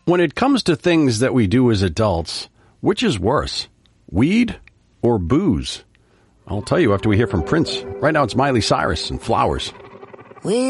When it comes to things that we do as adults, which is worse, weed or booze? I'll tell you after we hear from Prince. Right now it's Miley Cyrus and Flowers.